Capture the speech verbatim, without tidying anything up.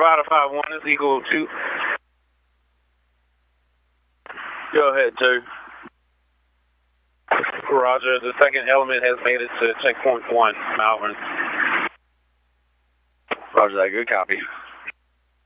Provider five one is Eagle two. Go ahead, two. Roger, the second element has made it to checkpoint one, Malvern. Roger that, good copy.